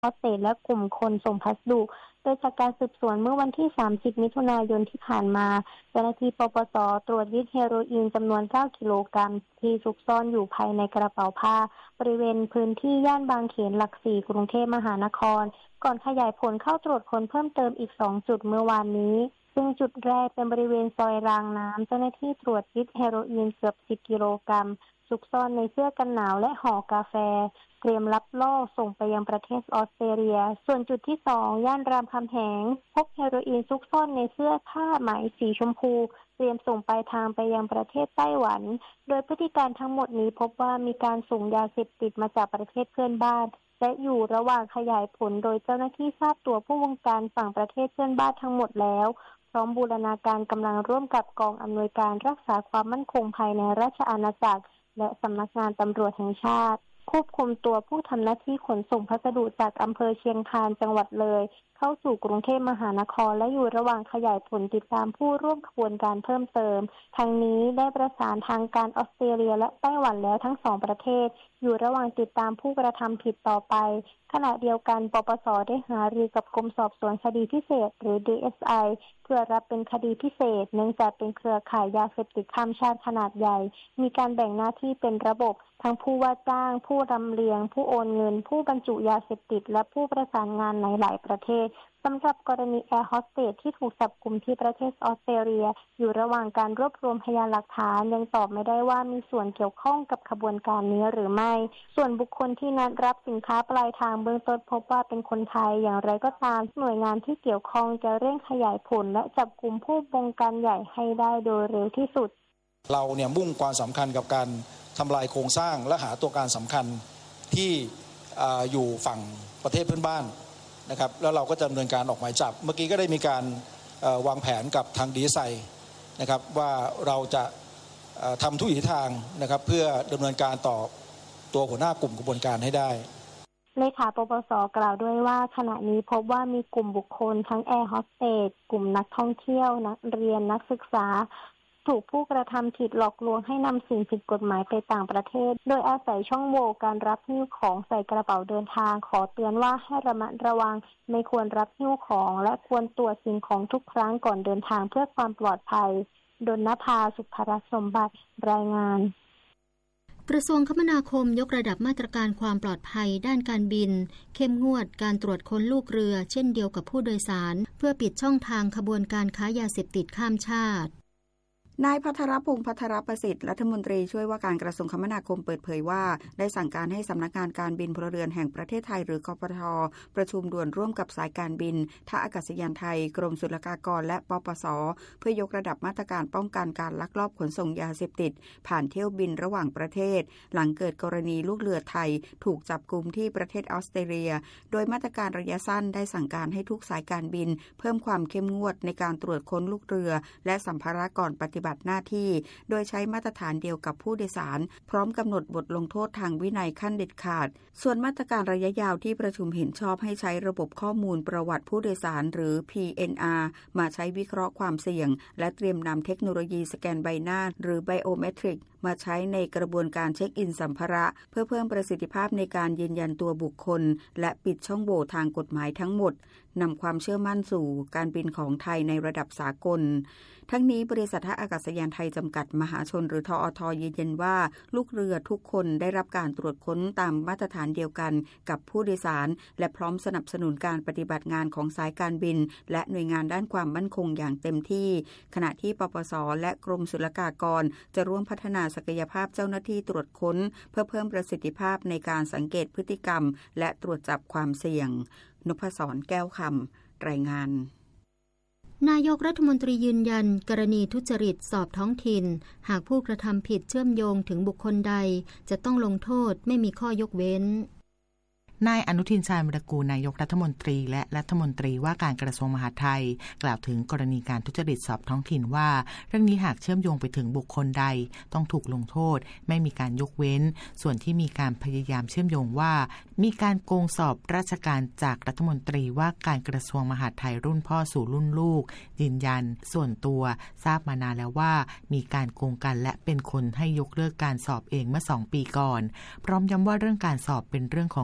ออสเตรเลียและกลุ่มคนส่งพัสดุโดยจากการสืบสวนเมื่อวันที่30มิถุนายนที่ผ่านมาเจ้าหน้าที่ปปส.ตรวจยึดเฮโรอีนจำนวน9กิโลกรัมที่ซุกซ่อนอยู่ภายในกระเป๋าผ้าบริเวณพื้นที่ย่านบางเขนหลัก4กรุงเทพมหานครก่อนขยายผลเข้าตรวจค้นเพิ่มเติมอีก2จุดเมื่อวานนี้ซึ่งจุดแรกเป็นบริเวณซอยรางน้ำเจ้าหน้าที่ตรวจยึดเฮโรอีนเกือบ10กิโลกรัมซุกซ่อนในเสื้อกันหนาวและห่อกาแฟเตรียมลับล่อส่งไปยังประเทศออสเตรเลียส่วนจุดที่2ย่านรามคำแหงพบเฮโรอีนซุกซ่อนในเสื้อผ้าไหมสีชมพูเตรียมส่งปลายทางไปยังประเทศไต้หวันโดยพฤติการทั้งหมดนี้พบว่ามีการส่งยาเสพติดมาจากประเทศเพื่อนบ้านและอยู่ระหว่างขยายผลโดยเจ้าหน้าที่ทราบตัวผู้วงการฝั่งประเทศเพื่อนบ้านทั้งหมดแล้วพร้อมบูรณาการกำลังร่วมกับกองอำนวยการรักษาความมั่นคงภายในราชอาณาจักรและสำนักงานตำรวจแห่งชาติควบคุมตัวผู้ทำหน้าที่ขนส่งพัสดุจากอำเภอเชียงคานจังหวัดเลยเข้าสู่กรุงเทพมหานครและอยู่ระหว่างขยายผลติดตามผู้ร่วมขบวนการเพิ่มเติมทั้งนี้ได้ประสานทางการออสเตรเลียและไต้หวันแล้วทั้ง2ประเทศอยู่ระหว่างติดตามผู้กระทำผิดต่อไปขณะเดียวกันปปส.ได้หารือกับกรมสอบสวนคดีพิเศษหรือ DSI เพื่อรับเป็นคดีพิเศษเนื่องจากเป็นเครือข่ายยาเสพติดข้ามชาติขนาดใหญ่มีการแบ่งหน้าที่เป็นระบบทั้งผู้ว่าจ้างผู้รำเลียงผู้โอนเงินผู้บรรจุยาเสพติดและผู้ประสานงานในหลายประเทศสำหรับกรณีแอร์โฮสเตสที่ถูกจับกุมที่ประเทศออสเตรเลียอยู่ระหว่างการรวบรวมพยานหลักฐานยังตอบไม่ได้ว่ามีส่วนเกี่ยวข้องกับขบวนการนี้หรือไม่ส่วนบุคคลที่นัดรับสินค้าปลายทางเบื้องต้นพบว่าเป็นคนไทยอย่างไรก็ตามหน่วยงานที่เกี่ยวข้องจะเร่งขยายผลและจับกุมผู้บงการใหญ่ให้ได้โดยเร็วที่สุดเราเนี่ยมุ่งความสำคัญกับการทำลายโครงสร้างและหาตัวการสำคัญที่อยู่ฝั่งประเทศเพื่อนบ้านนะครับแล้วเราก็จะดำเนินการออกหมายจับเมื่อกี้ก็ได้มีการวางแผนกับทางDSIนะครับว่าเราจะทำทุกวิถีทางนะครับเพื่อดำเนินการต่อตัวหัวหน้ากลุ่มกระบวนการให้ได้เลขาปปส.กล่าวด้วยว่าขณะนี้พบว่ามีกลุ่มบุคคลทั้งแอร์โฮสเตสกลุ่มนักท่องเที่ยวนักเรียนนักศึกษาถูกผู้กระทำผิดหลอกลวงให้นำสิ่งผิดกฎหมายไปต่างประเทศโดยอาศัยช่องโหว่การรับหิ้วของใส่กระเป๋าเดินทางขอเตือนว่าให้ระมัดระวังไม่ควรรับหิ้วของและควรตรวจสิ่งของทุกครั้งก่อนเดินทางเพื่อความปลอดภัยดลนภาสุภรสมบัติรายงานกระทรวงคมนาคมยกระดับมาตรการความปลอดภัยด้านการบินเข้มงวดการตรวจค้นลูกเรือเช่นเดียวกับผู้โดยสารเพื่อปิดช่องทางขบวนการค้ายาเสพติดข้ามชาตินายภัทรพงษ์ภัทรประสิทธิ์รัฐมนตรีช่วยว่าการกระทรวงคมนาคมเปิดเผยว่าได้สั่งการให้สำนักงานการบินพลเรือนแห่งประเทศไทยหรือกพท.ประชุมด่วนร่วมกับสายการบินท่าอากาศยานไทยกรมศุลกากรและปปส.เพื่อยกระดับมาตรการป้องกันการลักลอบขนส่งยาเสพติดผ่านเที่ยวบินระหว่างประเทศหลังเกิดกรณีลูกเรือไทยถูกจับกุมที่ประเทศออสเตรเลียโดยมาตรการระยะสั้นได้สั่งการให้ทุกสายการบินเพิ่มความเข้มงวดในการตรวจค้นลูกเรือและสัมภาระก่อนปฏิบัติหน้าที่โดยใช้มาตรฐานเดียวกับผู้โดยสารพร้อมกำหนดบทลงโทษทางวินัยขั้นเด็ดขาดส่วนมาตรการระยะยาวที่ประชุมเห็นชอบให้ใช้ระบบข้อมูลประวัติผู้โดยสารหรือ PNR มาใช้วิเคราะห์ความเสี่ยงและเตรียมนำเทคโนโลยีสแกนใบหน้าหรือ Biometric มาใช้ในกระบวนการเช็คอินสัมภาระเพื่อเพิ่มประสิทธิภาพในการยืนยันตัวบุคคลและปิดช่องโหว่ทางกฎหมายทั้งหมดนำความเชื่อมั่นสู่การบินของไทยในระดับสากลทั้งนี้บริษัทท่าอากาศยานไทยจำกัดมหาชนหรือทอท.ยืนยันว่าลูกเรือทุกคนได้รับการตรวจค้นตามมาตรฐานเดียวกันกับผู้โดยสารและพร้อมสนับสนุนการปฏิบัติงานของสายการบินและหน่วยงานด้านความมั่นคงอย่างเต็มที่ขณะที่ปปส.และกรมศุลกากรจะร่วมพัฒนาศักยภาพเจ้าหน้าที่ตรวจค้นเพื่อเพิ่มประสิทธิภาพในการสังเกตพฤติกรรมและตรวจจับความเสี่ยงนพศรแก้วคำรายงานนายกรัฐมนตรียืนยันกรณีทุจริตสอบท้องถิ่นหากผู้กระทำผิดเชื่อมโยงถึงบุคคลใดจะต้องลงโทษไม่มีข้อยกเว้นนายอนุทินชาญวิรากูลนายกรัฐมนตรีและรัฐมนตรีว่าการกระทรวงมหาดไทยกล่าวถึงกรณีการทุจริตสอบท้องถิ่นว่าเรื่องนี้หากเชื่อมโยงไปถึงบุคคลใดต้องถูกลงโทษไม่มีการยกเว้นส่วนที่มีการพยายามเชื่อมโยงว่ามีการโกงสอบราชการจากรัฐมนตรีว่าการกระทรวงมหาดไทยรุ่นพ่อสู่รุ่นลูกยืนยันส่วนตัวทราบมานานแล้วว่ามีการโกงกันและเป็นคนให้ยกเลิกการสอบเองเมื่อ2 ปีก่อนพร้อมย้ำว่าเรื่องการสอบเป็นเรื่องของกรมส่ง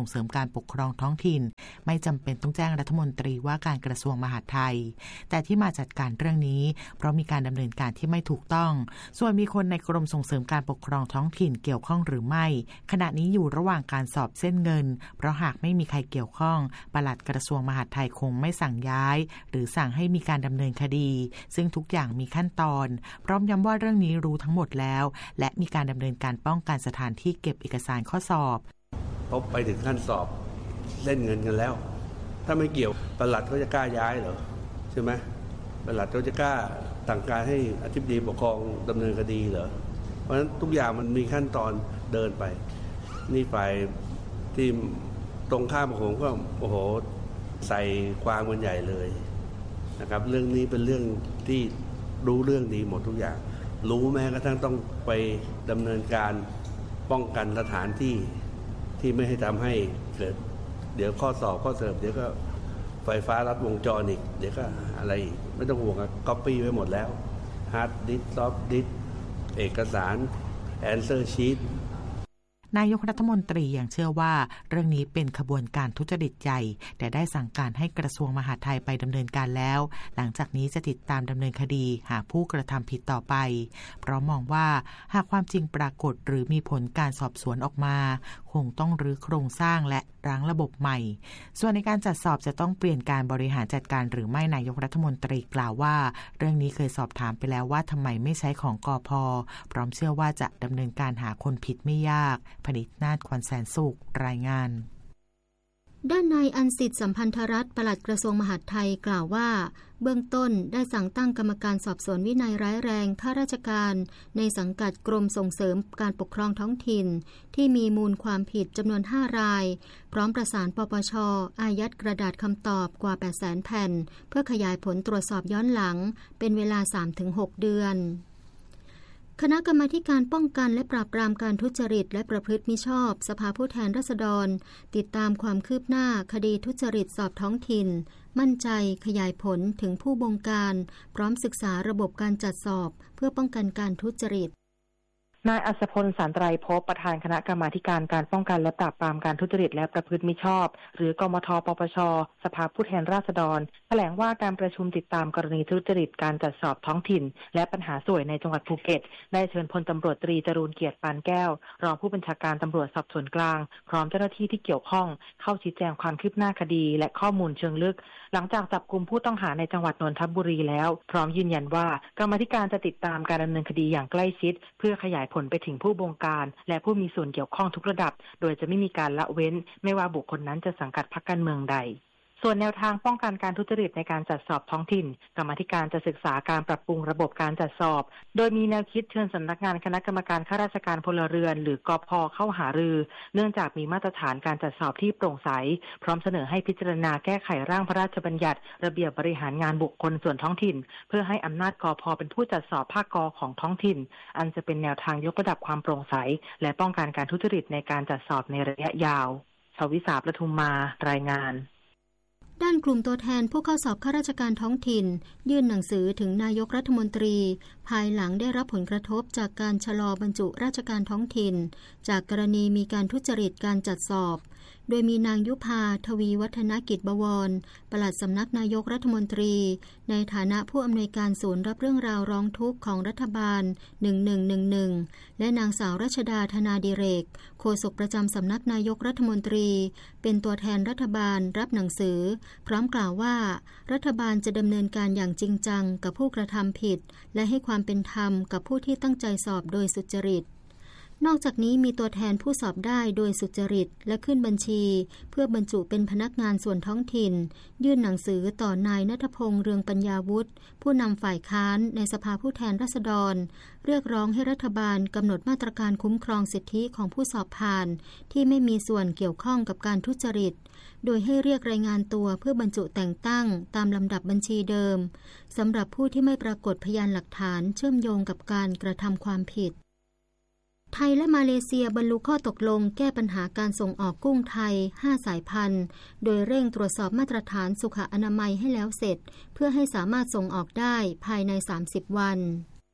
งเสริมการปกครองท้องถิ่นไม่จำเป็นต้องแจ้งรัฐมนตรีว่าการกระทรวงมหาดไทยแต่ที่มาจัดการเรื่องนี้เพราะมีการดำเนินการที่ไม่ถูกต้องส่วนมีคนในกรมส่งเสริมการปกครองท้องถิ่นเกี่ยวข้องหรือไม่ขณะนี้อยู่ระหว่างการสอบเส้นเงินเพราะหากไม่มีใครเกี่ยวข้องปลัดกระทรวงมหาดไทยคงไม่สั่งย้ายหรือสั่งให้มีการดำเนินคดีซึ่งทุกอย่างมีขั้นตอนพร้อมย้ำว่าเรื่องนี้รู้ทั้งหมดแล้วและมีการดำเนินการป้องกันสถานที่เก็บเอกสารข้อสอบพบไปถึงขั้นสอบเล่นเงินกันแล้วถ้าไม่เกี่ยวปลัดเขาจะกล้าย้ายเหรอใช่ไหมปลัดเขาจะกล้าสั่งการให้อธิบดีปกครองดำเนินคดีเหรอเพราะฉะนั้นทุกอย่างมันมีขั้นตอนเดินไปนี่ฝ่ายที่ตรงข้ามผมก็โอ้โหใส่ความกันใหญ่เลยนะครับเรื่องนี้เป็นเรื่องที่รู้เรื่องดีหมดทุกอย่างรู้แม้กระทั่งต้องไปดำเนินการป้องกันสถานที่ไม่ให้ทำให้เกิดเดี๋ยวข้อสอบข้อเสริมเดี๋ยวก็ไฟฟ้ารัดวงจรอีกเดี๋ยวก็อะไรไม่ต้องห่วงก๊อปปี้ไว้หมดแล้วฮาร์ดดิสก์ซอฟต์ดิสก์เอกสารแอนเซอร์ชีทนายกรัฐมนตรียังเชื่อว่าเรื่องนี้เป็นขบวนการทุจริตใหญ่แต่ได้สั่งการให้กระทรวงมหาดไทยไปดำเนินการแล้วหลังจากนี้จะติดตามดำเนินคดีหาผู้กระทำผิดต่อไปเพราะมองว่าหากความจริงปรากฏหรือมีผลการสอบสวนออกมาคงต้องรื้อโครงสร้างและรั้งระบบใหม่ส่วนในการจัดสอบจะต้องเปลี่ยนการบริหารจัดการหรือไม่นายกรัฐมนตรีกล่าวว่าเรื่องนี้เคยสอบถามไปแล้วว่าทำไมไม่ใช้ของกพ.พร้อมเชื่อว่าจะดำเนินการหาคนผิดไม่ยากพนิษฐ์นาฏ ขวัญแสนสุขรายงานด้านนายอันสิทธิ์สัมพันธรัตน์ปลัดกระทรวงมหาดไทยกล่าวว่าเบื้องต้นได้สั่งตั้งกรรมการสอบสวนวินัยร้ายแรงข้าราชการในสังกัดกรมส่งเสริมการปกครองท้องถิ่นที่มีมูลความผิดจำนวน5รายพร้อมประสานปปช.อายัดกระดาษคำตอบกว่า 800,000 แผ่นเพื่อขยายผลตรวจสอบย้อนหลังเป็นเวลา 3-6 เดือนคณะกรรมาการป้องกันและปราบปรามการทุจริตและประพฤติมิชอบสภาผู้แทนราษฎรติดตามความคืบหน้าคดีทุจริตสอบท้องถิ่นมั่นใจขยายผลถึงผู้บงการพร้อมศึกษาระบบการจัดสอบเพื่อป้องกันการทุจริตนายอัศพล สารไตรภพประธานคณะกรรมาการการป้องกันและปราบปรามการทุจริตและประพฤติมิชอบหรือกมท.ปปช.สภาผู้แทนราษฎรแถลงว่าการประชุมติดตามกรณีทุจริตการจัดสอบท้องถิ่นและปัญหาสวยในจังหวัดภูเก็ตได้เชิญพลตำรวจตรีจรูญเกียรติปานแก้วรองผู้บัญชาการตำรวจสอบสวนกลางพร้อมเจ้าหน้าที่ที่เกี่ยวข้องเข้าชี้แจงความคืบหน้าคดีและข้อมูลเชิงลึกหลังจากจับกุมผู้ต้องหาในจังหวัดนนทบุรีแล้วพร้อมยืนยันว่ากรรมาธิการจะติดตามการดำเนินคดีอย่างใกล้ชิดเพื่อขยายผลไปถึงผู้บงการและผู้มีส่วนเกี่ยวข้องทุกระดับโดยจะไม่มีการละเว้นไม่ว่าบุคคลนั้นจะสังกัดพรรคการเมืองใดส่วนแนวทางป้องกันการทุจริตในการจัดสอบท้องถิ่นกรรมาธิการจะศึกษาการปรับปรุงระบบการจัดสอบโดยมีแนวคิดเชิญสำนักงานคณะกรรมการข้าราชการพลเรือนหรือกพ.เข้าหารือเนื่องจากมีมาตรฐานการจัดสอบที่โปร่งใสพร้อมเสนอให้พิจารณาแก้ไขร่างพระราชบัญญัติระเบียบบริหารงานบุคคลส่วนท้องถิ่นเพื่อให้อำนาจกพ.เป็นผู้จัดสอบภาคก.ของท้องถิ่นอันจะเป็นแนวทางยกระดับความโปร่งใสและป้องกันการทุจริตในการจัดสอบในระยะยาวชวิสา ประทุมมารายงานด้านกลุ่มตัวแทนผู้เข้าสอบข้าราชการท้องถิ่นยื่นหนังสือถึงนายกรัฐมนตรีภายหลังได้รับผลกระทบจากการชะลอบรรจุราชการท้องถิ่นจากกรณีมีการทุจริตการจัดสอบโดยมีนางยุพาทวีวัฒนกิจบวรปลัดสำนักนายกรัฐมนตรีในฐานะผู้อำนวยการศูนย์รับเรื่องราวร้องทุกข์ของรัฐบาล1111และนางสาวรัชดาธนาดิเรกโฆษกประจำสำนักนายกรัฐมนตรีเป็นตัวแทนรัฐบาลรับหนังสือพร้อมกล่าวว่ารัฐบาลจะดำเนินการอย่างจริงจังกับผู้กระทำผิดและให้ความเป็นธรรมกับผู้ที่ตั้งใจสอบโดยสุจริตนอกจากนี้มีตัวแทนผู้สอบได้โดยสุจริตและขึ้นบัญชีเพื่อบรรจุเป็นพนักงานส่วนท้องถิ่นยื่นหนังสือต่อนายณัฐพงษ์เรืองปัญญาวุฒิผู้นำฝ่ายค้านในสภาผู้แทนราษฎรเรียกร้องให้รัฐบาลกำหนดมาตรการคุ้มครองสิทธิของผู้สอบผ่านที่ไม่มีส่วนเกี่ยวข้องกับการทุจริตโดยให้เรียกรายงานตัวเพื่อบรรจุแต่งตั้งตามลำดับบัญชีเดิมสำหรับผู้ที่ไม่ปรากฏพยานหลักฐานเชื่อมโยงกับการกระทำความผิดไทยและมาเลเซียบรรลุข้อตกลงแก้ปัญหาการส่งออกกุ้งไทย5สายพันธุ์โดยเร่งตรวจสอบมาตรฐานสุขอนามัยให้แล้วเสร็จเพื่อให้สามารถส่งออกได้ภายใน30วัน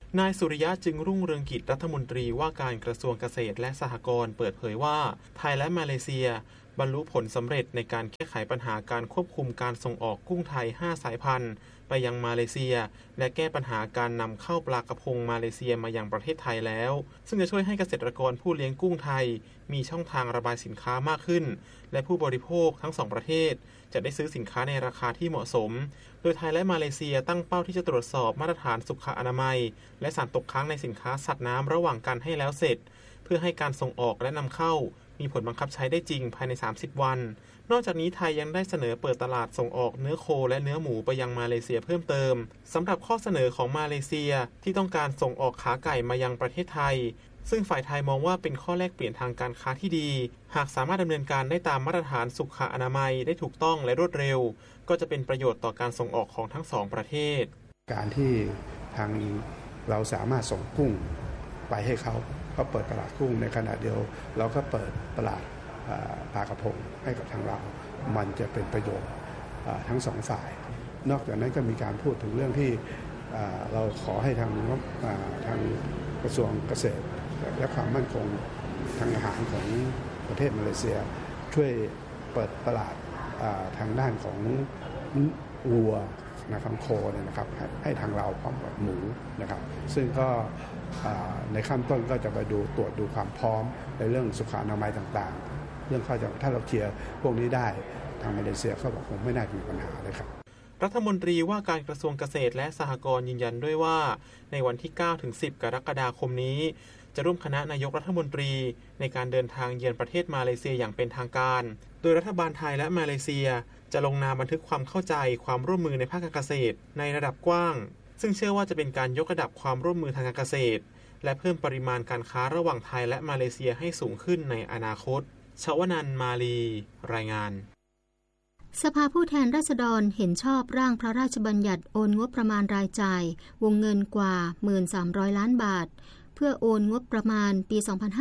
นายสุริยะจึงรุ่งเรืองกิจรัฐมนตรีว่าการกระทรวงเกษตรและสหกรณ์เปิดเผยว่าไทยและมาเลเซียบรรลุผลสำเร็จในการแก้ไขปัญหาการควบคุมการส่งออกกุ้งไทย5สายพันธุ์ไปยังมาเลเซียและแก้ปัญหาการนำเข้าปลากระพงมาเลเซียมายังประเทศไทยแล้วซึ่งจะช่วยให้เกษตรกรผู้เลี้ยงกุ้งไทยมีช่องทางระบายสินค้ามากขึ้นและผู้บริโภคทั้ง2ประเทศจะได้ซื้อสินค้าในราคาที่เหมาะสมโดยไทยและมาเลเซียตั้งเป้าที่จะตรวจสอบมาตรฐานสุขอนามัยและสารตกค้างในสินค้าสัตว์น้ำระหว่างกันให้แล้วเสร็จเพื่อให้การส่งออกและนำเข้ามีผลบังคับใช้ได้จริงภายใน30วันนอกจากนี้ไทยยังได้เสนอเปิดตลาดส่งออกเนื้อโคและเนื้อหมูไปยังมาเลเซียเพิ่มเติมสำหรับข้อเสนอของมาเลเซียที่ต้องการส่งออกขาไก่มายังประเทศไทยซึ่งฝ่ายไทยมองว่าเป็นข้อแลกเปลี่ยนทางการค้าที่ดีหากสามารถดำเนินการได้ตามมาตรฐานสุขอนามัยได้ถูกต้องและรวดเร็วก็จะเป็นประโยชน์ต่อการส่งออกของทั้ง2ประเทศการที่ทางเราสามารถส่งกุ้งไปให้เขาเปิดตลาดกุ้งในขณะเดียวเราก็เปิดตลาดปลากระพงให้กับทางเรามันจะเป็นประโยชน์ทั้งสองฝ่ายนอกจากนั้นก็มีการพูดถึงเรื่องที่เราขอให้ทางกระทรวงเกษตรและความมั่นคงทางอาหารของประเทศมาเลเซียช่วยเปิดตลาดทางด้านของวัวนะครับโคเนี่ยนะครับให้ทางเราพร้อมกับหมูนะครับซึ่งก็ในขั้นต้นก็จะไปตรวจดูความพร้อมในเรื่องสุขอนามัยต่างๆเรื่องข้อจำกัดถ้าเราเคลียร์พวกนี้ได้ทางมาเลเซียเขาบอกคงไม่น่าจะมีปัญหาเลยครับรัฐมนตรีว่าการกระทรวงเกษตรและสหกรณ์ยืนยันด้วยว่าในวันที่ 9-10 กรกฎาคมนี้จะร่วมคณะนายกรัฐมนตรีในการเดินทางเยือนประเทศมาเลเซียอย่างเป็นทางการโดยรัฐบาลไทยและมาเลเซียจะลงนามบันทึกความเข้าใจความร่วมมือในภาคการเกษตรในระดับกว้างซึ่งเชื่อว่าจะเป็นการยกระดับความร่วมมือทางการเกษตรและเพิ่มปริมาณการค้าระหว่างไทยและมาเลเซียให้สูงขึ้นในอนาคตชวนันท์ มาลีรายงานสภาผู้แทนราษฎรเห็นชอบร่างพระราชบัญญัติโอนงบประมาณรายจ่ายวงเงินกว่า 1,300 ล้านบาทเพื่อโอนงบประมาณปี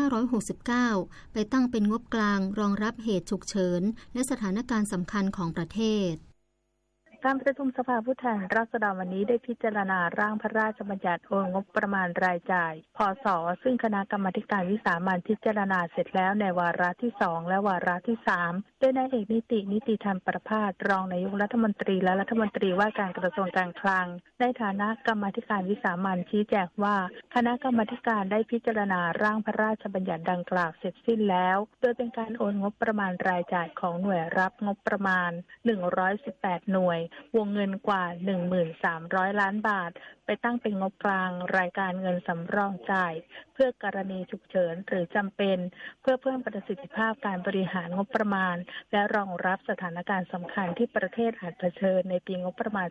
2569 ไปตั้งเป็นงบกลางรองรับเหตุฉุกเฉินและสถานการณ์สำคัญของประเทศการประชุมสภาผู้แทนราษฎรวันนี้ได้พิจารณาร่างพระราชบัญญัติโอนงบประมาณรายจ่ายพ.ศ.ซึ่งคณะกรรมาการวิสามัญพิจารณาเสร็จแล้วในวาระที่2และวาระที่3โดยนายเอกนิติธรรมประภาสรองนายกรัฐมนตรีและรัฐมนตรีว่าการกระทรวงการคลังในฐานะกรรมาการวิสามัญชี้แจงว่าคณะกรรมาการได้พิจารณาร่างพระราชบัญญัติดังกล่าวเสร็จสิ้นแล้วโดยเป็นการโอนงบประมาณรายจ่ายของหน่วยรับงบประมาณ118หน่วยวงเงินกว่า 1,300 ล้านบาทไปตั้งเป็นงบกลางรายการเงินสำรองจ่ายเพื่อกรณีฉุกเฉินหรือจำเป็นเพื่อเพิ่มประสิทธิภาพการบริหารงบประมาณและรองรับสถานการณ์สำคัญที่ประเทศอาจเผชิญในปีงบประมาณ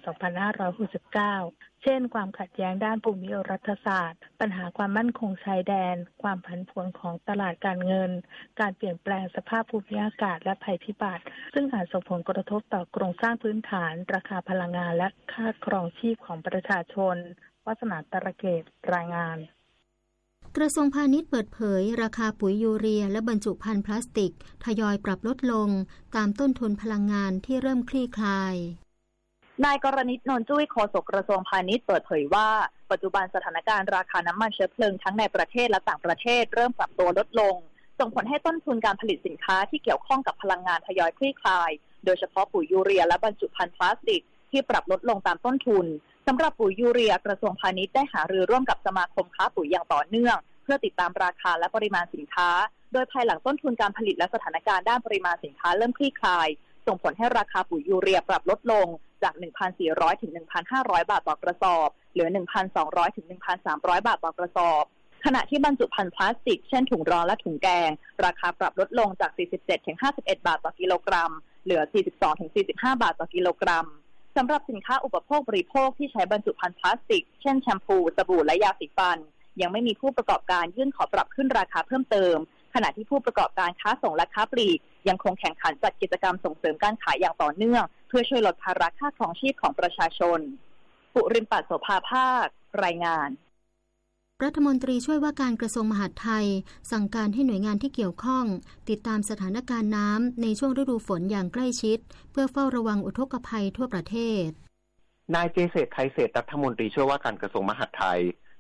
2569 เช่นความขัดแย้งด้านภูมิรัฐศาสตร์ปัญหาความมั่นคงชายแดนความผันผวนของตลาดการเงินการเปลี่ยนแปลงสภาพภูมิอากาศและภัยพิบัติซึ่งอาจส่งผลกระทบต่อโครงสร้างพื้นฐานราคาพลังงานและค่าครองชีพของประชาชนวาสนาตระเกตรายงานกระทรวงพาณิชย์เปิดเผยราคาปุ๋ยยูเรียและบรรจุภัณฑ์พลาสติกทยอยปรับลดลงตามต้นทุนพลังงานที่เริ่มคลี่คลายนายกรณิต นนท์จุ้ยโฆษกกระทรวงพาณิชย์เปิดเผยว่าปัจจุบันสถานการณ์ราคาน้ำมันเชื้อเพลิงทั้งในประเทศและต่างประเทศเริ่มปรับตัวลดลงส่งผลให้ต้นทุนการผลิตสินค้าที่เกี่ยวข้องกับพลังงานทยอยคลี่คลายโดยเฉพาะปุ๋ยยูเรียและบรรจุภัณฑ์พลาสติกที่ปรับลดลงตามต้นทุนสำหรับปุ๋ยยูเรียกระทรวงพาณิชย์ได้หารือร่วมกับสมาคมค้าปุ๋ยอย่างต่อเนื่องเพื่อติดตามราคาและปริมาณสินค้าโดยภายหลังต้นทุนการผลิตและสถานการณ์ด้านปริมาณสินค้าเริ่มคลี่คลายส่งผลให้ราคาปุ๋ยยูเรียปรับลดลงจาก 1,400 ถึง 1,500 บาทต่อกระสอบเหลือ 1,200 ถึง 1,300 บาทต่อกระสอบขณะที่บรรจุภัณฑ์พลาสติกเช่นถุงร้อนและถุงแกงราคาปรับลดลงจาก 47 ถึง 51 บาทต่อกิโลกรัมเหลือ 42 ถึง 45 บาทต่อกิโลกรัมสำหรับสินค้าอุปโภคบริโภคที่ใช้บรรจุภัณฑ์พลาสติกเช่นแชมพูสบู่และยาสีฟันยังไม่มีผู้ประกอบการยื่นขอปรับขึ้นราคาเพิ่มเติมขณะที่ผู้ประกอบการค้าส่งและค้าปลีกยังคงแข่งขันจัดกิจกรรมส่งเสริมการขายอย่างต่อเนื่องเพื่อช่วยลดภาระค่าครองชีพของประชาชนปุริมปัสโสภาภาครายงานรัฐมนตรีช่วยว่าการกระทรวงมหาดไทยสั่งการให้หน่วยงานที่เกี่ยวข้องติดตามสถานการณ์น้ำในช่วงฤดูฝนอย่างใกล้ชิดเพื่อเฝ้าระวังอุทกภัยทั่วประเทศนายเจเศรษฐ์ไทยเศรษฐ์รัฐมนตรีช่วยว่าการกระทรวงมหาดไทย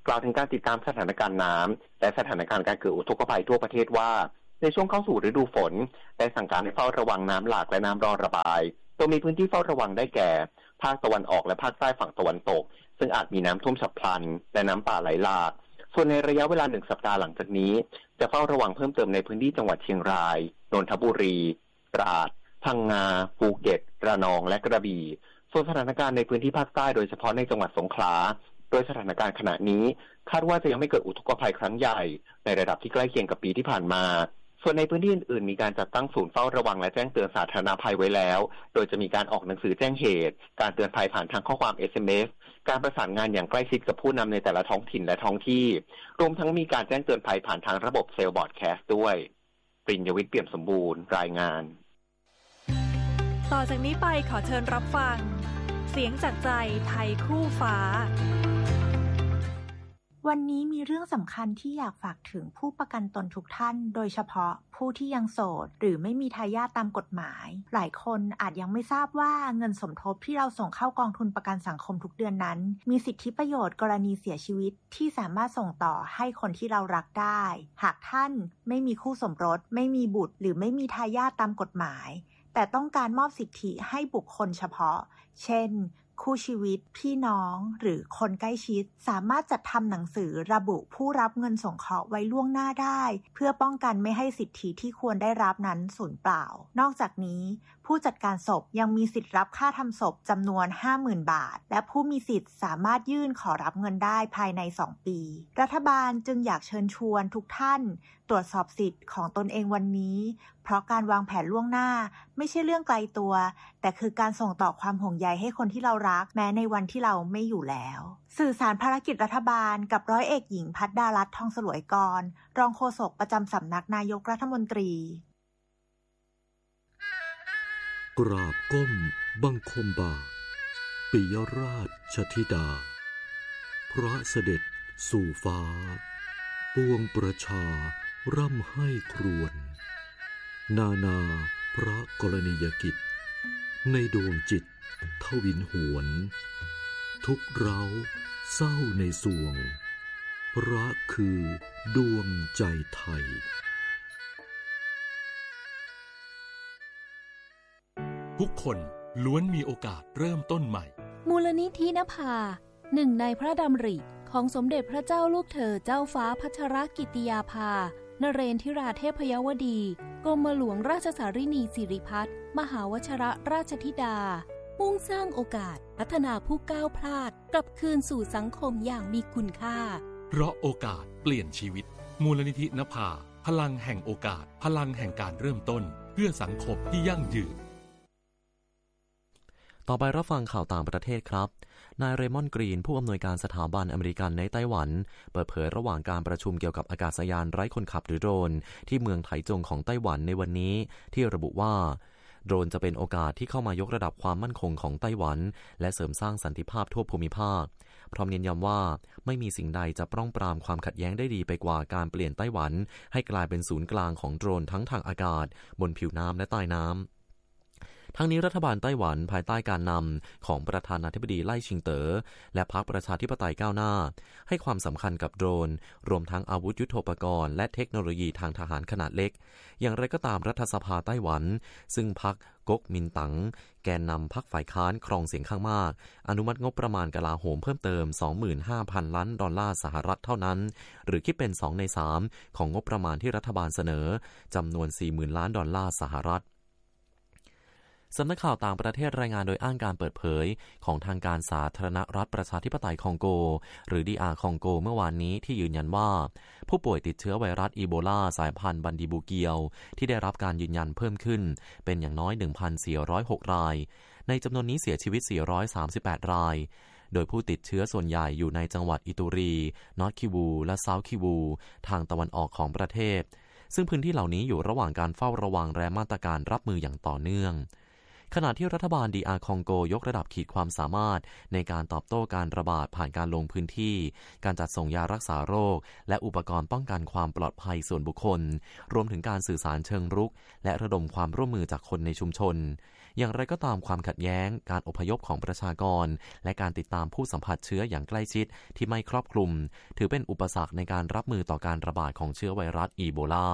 กล่าวถึงการติดตามสถานการณ์น้ำและสถานการณ์การเกิดอุทกภัยทั่วประเทศว่าในช่วงเข้าสู่ฤดูฝนได้สั่งการให้เฝ้าระวังน้ำหลากและน้ำรอระบายโดยมีพื้นที่เฝ้าระวังได้แก่ภาคตะวันออกและภาคใต้ฝั่งตะวันตกซึ่งอาจมีน้ำท่วมฉับพลันและน้ำป่าไหลหลากส่วนในระยะเวลา1 สัปดาห์หลังจากนี้จะเฝ้าระวังเพิ่มเติมในพื้นที่จังหวัดเชียงรายนนทบุรีตราดพังงาภูเก็ตระนองและกระบี่ส่วนสถานการณ์ในพื้นที่ภาคใต้โดยเฉพาะในจังหวัดสงขลาโดยสถานการณ์ขณะนี้คาดว่าจะยังไม่เกิดอุทกภัยครั้งใหญ่ในระดับที่ใกล้เคียงกับปีที่ผ่านมาส่วนในพื้นที่อื่นๆมีการจัดตั้งศูนย์เฝ้าระวังและแจ้งเตือนสาธารณภัยไว้แล้วโดยจะมีการออกหนังสือแจ้งเหตุการเตือนภัยผ่านทางข้อความ SMS การประสานงานอย่างใกล้ชิดกับผู้นำในแต่ละท้องถิ่นและท้องที่รวมทั้งมีการแจ้งเตือนภัยผ่านทางระบบเซลล์บอร์ดแคสต์ด้วยปริญญวิทย์เปี่ยมสมบูรณ์รายงานต่อจากนี้ไปขอเชิญรับฟังเสียงจากใจไทยคู่ฟ้าวันนี้มีเรื่องสำคัญที่อยากฝากถึงผู้ประกันตนทุกท่านโดยเฉพาะผู้ที่ยังโสดหรือไม่มีทายาทตามกฎหมายหลายคนอาจยังไม่ทราบว่าเงินสมทบที่เราส่งเข้ากองทุนประกันสังคมทุกเดือนนั้นมีสิทธิประโยชน์กรณีเสียชีวิตที่สามารถส่งต่อให้คนที่เรารักได้หากท่านไม่มีคู่สมรสไม่มีบุตรหรือไม่มีทายาทตามกฎหมายแต่ต้องการมอบสิทธิให้บุคคลเฉพาะเช่นคู่ชีวิตพี่น้องหรือคนใกล้ชิดสามารถจัดทำหนังสือระบุผู้รับเงินสงเคราะห์ไว้ล่วงหน้าได้เพื่อป้องกันไม่ให้สิทธิที่ควรได้รับนั้นสูญเปล่านอกจากนี้ผู้จัดการศพยังมีสิทธิรับค่าทำศพจำนวน 50,000 บาทและผู้มีสิทธิ์สามารถยื่นขอรับเงินได้ภายใน2 ปีรัฐบาลจึงอยากเชิญชวนทุกท่านตรวจสอบสิทธิ์ของตนเองวันนี้เพราะการวางแผนล่วงหน้าไม่ใช่เรื่องไกลตัวแต่คือการส่งต่อความห่วงใยให้คนที่เรารักแม้ในวันที่เราไม่อยู่แล้วสื่อสารภารกิจรัฐบาลกับร้อยเอกหญิงภัทรดารัตน์ทองสลวยกรรองโฆษกประจำสำนักนายกรัฐมนตรีกราบก้มบังคมบาทปิยราชธิดาพระเสด็จสู่ฟ้าปวงประชาร่ำให้ครวญนานาพระกรณียกิจในดวงจิตทวินหวนทุกเร้าเศร้าในสวงพระคือดวงใจไทยทุกคนล้วนมีโอกาสเริ่มต้นใหม่มูลนิธินภาหนึ่งในพระดำริของสมเด็จพระเจ้าลูกเธอเจ้าฟ้าพัชรกิติยาภานเรนทิราเทพยวดีกรมหลวงราชสารินีสิริพัฒน์มหาวชรราชธิดามุ่งสร้างโอกาสพัฒนาผู้ก้าวพลาดกลับคืนสู่สังคมอย่างมีคุณค่าเพราะโอกาสเปลี่ยนชีวิตมูลนิธินภาพลังแห่งโอกาสพลังแห่งการเริ่มต้นเพื่อสังคมที่ยั่งยืนต่อไปรับฟังข่าวต่างประเทศครับนายเรมอนด์กรีนผู้อำนวยการสถาบันอเมริกันในไต้หวันเปิดเผยระหว่างการประชุมเกี่ยวกับอากาศยานไร้คนขับหรือโดรนที่เมืองไถจงของไต้หวันในวันนี้ที่ระบุว่าโดรนจะเป็นโอกาสที่เข้ามายกระดับความมั่นคงของไต้หวันและเสริมสร้างสันติภาพทั่วภูมิภาคพร้อมเน้นย้ำว่าไม่มีสิ่งใดจะปราบปรามความขัดแย้งได้ดีไปกว่าการเปลี่ยนไต้หวันให้กลายเป็นศูนย์กลางของโดรนทั้งทางอากาศบนผิวน้ำและใต้น้ำทั้งนี้รัฐบาลไต้หวันภายใต้การนำของประธานาธิบดีไล่ชิงเต๋อและพรรคประชาธิปไตยก้าวหน้าให้ความสำคัญกับโดรนรวมทั้งอาวุธยุทโธปกรณ์และเทคโนโลยีทางทหารขนาดเล็กอย่างไรก็ตามรัฐสภาไต้หวันซึ่งพรรคก๊กมินตั๋งแกนนำพรรคฝ่ายค้านครองเสียงข้างมากอนุมัติงบประมาณกลาโหมเพิ่มเติม 25,000 ล้านดอลลาร์สหรัฐเท่านั้นหรือคิดเป็น2 ใน 3ของงบประมาณที่รัฐบาลเสนอจำนวน 40,000 ล้านดอลลาร์สหรัฐสำนักข่าวต่างประเทศรายงานโดยอ้างการเปิดเผยของทางการสาธารณรัฐประชาธิปไตยคองโกหรือ DR คองโกเมื่อวานนี้ที่ยืนยันว่าผู้ป่วยติดเชื้อไวรัสอีโบลาสายพันธุ์บันดิบูเกียวที่ได้รับการยืนยันเพิ่มขึ้นเป็นอย่างน้อย 1,406 รายในจำนวนนี้เสียชีวิต438รายโดยผู้ติดเชื้อส่วนใหญ่อยู่ในจังหวัดอิตูรีนอร์ทคิวูและเซาท์คิวูทางตะวันออกของประเทศซึ่งพื้นที่เหล่านี้อยู่ระหว่างการเฝ้าระวังและมาตรการรับมืออย่างต่อเนื่องขณะที่รัฐบาล DR คองโกยกระดับขีดความสามารถในการตอบโต้การระบาดผ่านการลงพื้นที่การจัดส่งยารักษาโรคและอุปกรณ์ป้องกันความปลอดภัยส่วนบุคคลรวมถึงการสื่อสารเชิงรุกและระดมความร่วมมือจากคนในชุมชนอย่างไรก็ตามความขัดแย้งการอพยพของประชากรและการติดตามผู้สัมผัสเชื้ออย่างใกล้ชิดที่ไม่ครอบคลุมถือเป็นอุปสรรคในการรับมือต่อการระบาดของเชื้อไวรัสอีโบลา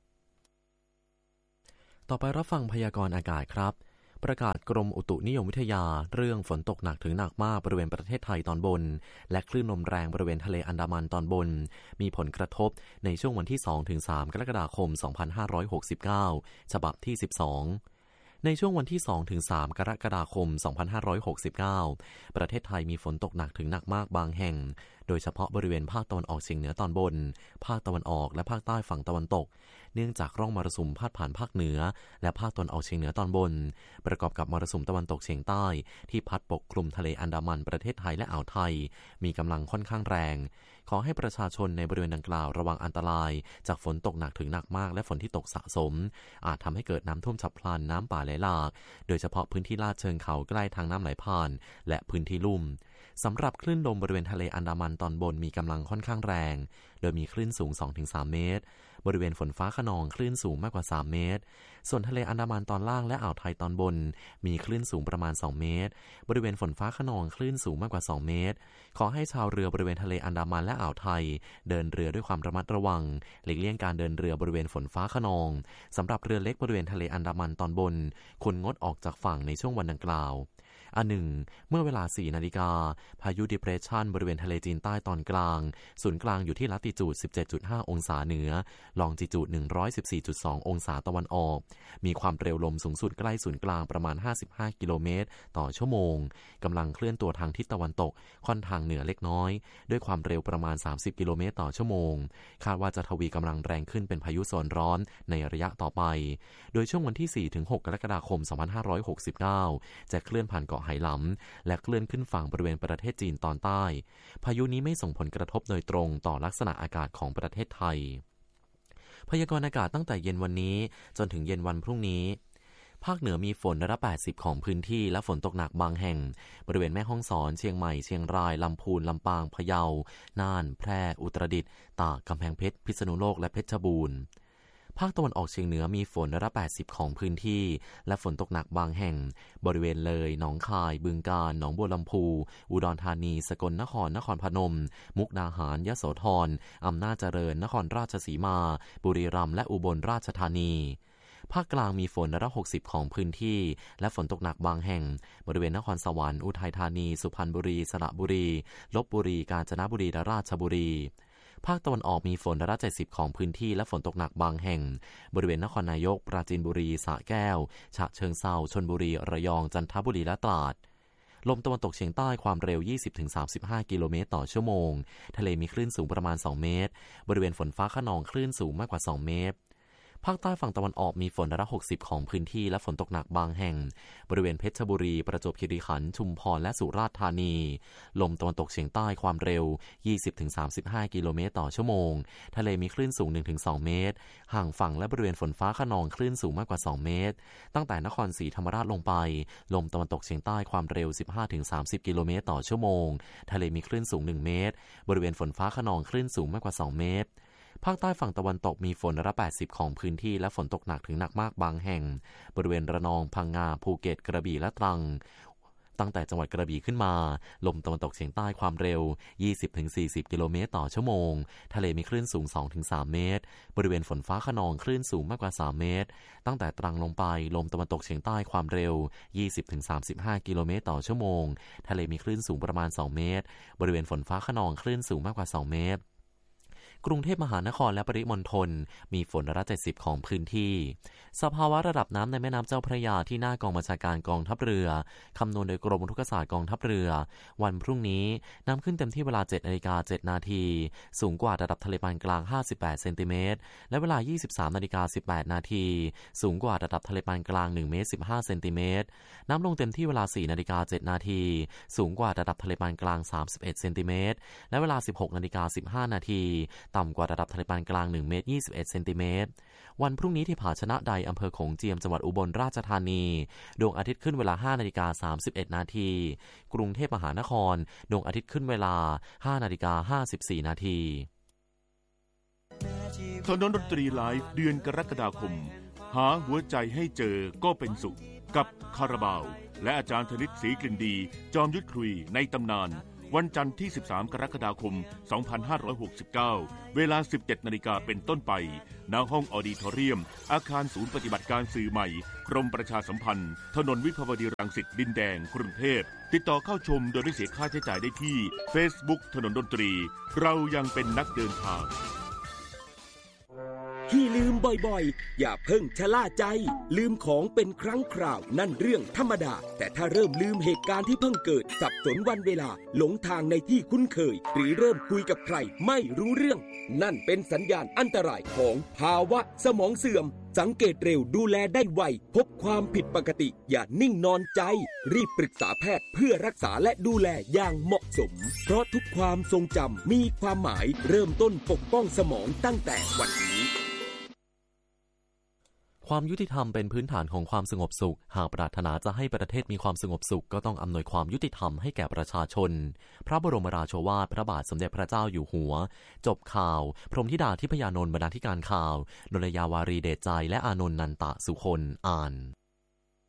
ต่อไปรับฟังพยากรณ์อากาศครับประกาศกรมอุตุนิยมวิทยาเรื่องฝนตกหนักถึงหนักมากบริเวณประเทศไทยตอนบนและคลื่นลมแรงบริเวณทะเลอันดามันตอนบนมีผลกระทบในช่วงวันที่ 2-3 กรกฎาคม 2569 ฉบับที่ 12ในช่วงวันที่ 2-3 กรกฎาคม 2569 ประเทศไทยมีฝนตกหนักถึงหนักมากบางแห่งโดยเฉพาะบริเวณภาคตะวันออกเฉียงเหนือตอนบนภาคตะวันออกและภาคใต้ฝั่งตะวันตกเนื่องจากร่องมรสุมพาดผ่านภาคเหนือและภาคตะวันออกเฉียงเหนือตอนบนประกอบกับมรสุมตะวันตกเฉียงใต้ที่พัดปกคลุมทะเลอันดามันประเทศไทยและอ่าวไทยมีกำลังค่อนข้างแรงขอให้ประชาชนในบริเวณดังกล่าวระวังอันตรายจากฝนตกหนักถึงหนักมากและฝนที่ตกสะสมอาจทำให้เกิดน้ำท่วมฉับพลันน้ำป่าไหลหลากโดยเฉพาะพื้นที่ลาดเชิงเขาใกล้ทางน้ำไหลผ่านและพื้นที่ลุ่มสำหรับคลื่นลมบริเวณทะเลอันดามันตอนบนมีกำลังค่อนข้างแรงโดยมีคลื่นสูง 2-3 เมตรบริเวณฝนฟ้าคะนองคลื่นสูงมากกว่า3เมตรส่วนทะเลอันดามันตอนล่างและอ่าวไทยตอนบนมีคลื่นสูงประมาณ2เมตรบริเวณฝนฟ้าคะนองคลื่นสูงมากกว่า2เมตรขอให้ชาวเรือบริเวณทะเลอันดามันและอ่าวไทยเดินเรือด้วยความระมัดระวังหลีกเลี่ยงการเดินเรือบริเวณฝนฟ้าคะนองสำหรับเรือเล็กบริเวณทะเลอันดามันตอนบนควรงดออกจากฝั่งในช่วงวันดังกล่าวอันหนึ่งเมื่อเวลา 4 นาฬิกาพายุ Depression บริเวณทะเลจีนใต้ตอนกลางศูนย์กลางอยู่ที่ลัติจูด 17.5 องศาเหนือลองจิจูด 114.2 องศาตะวันออกมีความเร็วลมสูงสุดใกล้ศูนย์กลางประมาณ55กิโลเมตรต่อชั่วโมงกำลังเคลื่อนตัวทางทิศตะวันตกค่อนทางเหนือเล็กน้อยด้วยความเร็วประมาณ30กิโลเมตรต่อชั่วโมงคาดว่าจะทวีกำลังแรงขึ้นเป็นพายุโซนร้อนในระยะต่อไปโดยช่วงวันที่ 4-6 กรกฎาคม 2569 จะเคลื่อนผ่านเกาะไหหลำและเคลื่อนขึ้นฝั่งบริเวณประเทศจีนตอนใต้พายุนี้ไม่ส่งผลกระทบโดยตรงต่อลักษณะอากาศของประเทศไทยพยากรณ์อากาศตั้งแต่เย็นวันนี้จนถึงเย็นวันพรุ่งนี้ภาคเหนือมีฝนร้อยละ80ของพื้นที่และฝนตกหนักบางแห่งบริเวณแม่ฮ่องสอนเชียงใหม่เชียงรายลำพูนลำปางพะเยาน่านแพร่อุตรดิตถ์ตากกำแพงเพชรพิษณุโลกและเพชรบูรณ์ภาคตะวันออกเฉียงเหนือมีฝนร้อยละ80ของพื้นที่และฝนตกหนักบางแห่งบริเวณเลยหนองคายบึงกาฬหนองบัวลำพูอุดรธานีสกลนครนครพนมมุกดาหารยโสธรอำนาจเจริญนครราชสีมาบุรีรัมย์และอุบลราชธานีภาคกลางมีฝนร้อยละ60ของพื้นที่และฝนตกหนักบางแห่งบริเวณนครสวรรค์อุทัยธานีสุพรรณบุรีสระบุรีลพบุรีกาญจนบุรีและราชบุรีภาคตะวันออกมีฝนร้อยละ70ของพื้นที่และฝนตกหนักบางแห่งบริเวณนครนายกปราจีนบุรีสระแก้วฉะเชิงเทราชลบุรีระยองจันทบุรีและตราดลมตะวันตกเฉียงใต้ความเร็ว 20-35 กิโลเมตรต่อชั่วโมงทะเลมีคลื่นสูงประมาณ2เมตรบริเวณฝนฟ้าคะนองคลื่นสูงมากกว่า2เมตรภาคใต้ฝั่งตะวันออกมีฝนร้อยละ60ของพื้นที่และฝนตกหนักบางแห่งบริเวณเพชรบุรีประจวบคีรีขันธ์ชุมพรและสุราษฎร์ธานีลมตะวันตกเฉียงใต้ความเร็ว 20-35 กิโลเมตรต่อชั่วโมงทะเลมีคลื่นสูง 1-2 เมตรห่างฝั่งและบริเวณฝนฟ้าคะนองคลื่นสูงมากกว่า2เมตรตั้งแต่นครศรีธรรมราชลงไปลมตะวันตกเฉียงใต้ความเร็ว 15-30 กิโลเมตรต่อชั่วโมงทะเลมีคลื่นสูง1เมตรบริเวณฝนฟ้าคะนองคลื่นสูงมากกว่า2เมตรภาคใต้ฝั่งตะวันตกมีฝนร้อยละ80ของพื้นที่และฝนตกหนักถึงหนักมากบางแห่งบริเวณระนองพังงาภูเก็ตกระบี่และตรังตั้งแต่จังหวัดกระบี่ขึ้นมาลมตะวันตกเฉียงใต้ความเร็ว 20-40 กิโลเมตรต่อชั่วโมงทะเลมีคลื่นสูง 2-3 เมตรบริเวณฝนฟ้าคะนองคลื่นสูงมากกว่า3เมตรตั้งแต่ตรังลงไปลมตะวันตกเฉียงใต้ความเร็ว 20-35 กิโลเมตรต่อชั่วโมงทะเลมีคลื่นสูงประมาณ2เมตรบริเวณฝนฟ้าคะนองคลื่นสูงมากกว่า2เมตรกรุงเทพมหานครและปริมณฑลมีฝนร้อยละ70ของพื้นที่สภาวะระดับน้ำในแม่น้ำเจ้าพระยาที่หน้ากองบัญชาการกองทัพเรือคำนวณโดยกรมอุทกศาสตร์กองทัพเรือวันพรุ่งนี้น้ำขึ้นเต็มที่เวลา 7:07 น.สูงกว่าระดับทะเลปานกลาง58เซนติเมตรและเวลา 23:18 น.สูงกว่าระดับทะเลปานกลาง1เมตร15เซนติเมตรน้ำลงเต็มที่เวลา 4:07 น.สูงกว่าระดับทะเลปานกลาง31เซนติเมตรและเวลา 16:15 น.ต่ำกว่าระดับทะเลปานกลาง1เมตร21เซนติเมตรวันพรุ่งนี้ที่ผาชนะใดอำเภอโขงเจียมจังหวัดอุบลราชธานีดวงอาทิตย์ขึ้นเวลา 5:31 น.กรุงเทพมหานครดวงอาทิตย์ขึ้นเวลา 5:54 น. ถนนดนตรีไลฟ์เดือนกรกฎาคมหาหัวใจให้เจอก็เป็นสุขกับคาราบาวและอาจารย์ธนิตศรีกลิ่นดีจอมยุทธคุยในตำนานวันจันทร์ที่13กรกฎาคม2569เวลา 17 นาฬิกาเป็นต้นไปณห้องออดิทอเรียมอาคารศูนย์ปฏิบัติการสื่อใหม่กรมประชาสัมพันธ์ถนนวิภาวดีรังสิตดินแดงกรุงเทพติดต่อเข้าชมโดยไม่เสียค่าใช้จ่ายได้ที่ Facebook ถนนดนตรีเรายังเป็นนักเดินทางที่ลืมบ่อยๆอย่าเพิ่งชะล่าใจลืมของเป็นครั้งคราวนั่นเรื่องธรรมดาแต่ถ้าเริ่มลืมเหตุการณ์ที่เพิ่งเกิดสับสนวันเวลาหลงทางในที่คุ้นเคยหรือเริ่มคุยกับใครไม่รู้เรื่องนั่นเป็นสัญญาณอันตรายของภาวะสมองเสื่อมสังเกตเร็วดูแลได้ไวพบความผิดปกติอย่านิ่งนอนใจรีบปรึกษาแพทย์เพื่อรักษาและดูแลอย่างเหมาะสมเพราะทุกความทรงจำมีความหมายเริ่มต้นปกป้องสมองตั้งแต่วันนี้ความยุติธรรมเป็นพื้นฐานของความสงบสุขหากปรารถนาจะให้ประเทศมีความสงบสุขก็ต้องอำนวยความยุติธรรมให้แก่ประชาชนพระบรมราโชวาทพระบาทสมเด็จพระเจ้าอยู่หัวจบข่าวพรหมธิดาทิพยานนท์บรรณาธิการข่าวนนยาวารีเดชใจและอานนท์นันตะสุคนอ่าน